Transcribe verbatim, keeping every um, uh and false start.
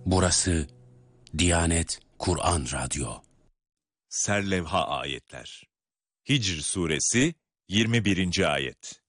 Burası Diyanet Kur'an Radyo. Serlevha ayetler. Hicr suresi yirmi birinci ayet.